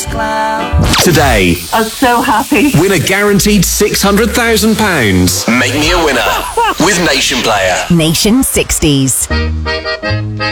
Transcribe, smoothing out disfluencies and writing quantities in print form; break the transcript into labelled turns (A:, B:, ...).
A: Today,
B: I'm so happy.
A: win a guaranteed £600,000. Make me a winner with Nation Player.
C: Nation 60s.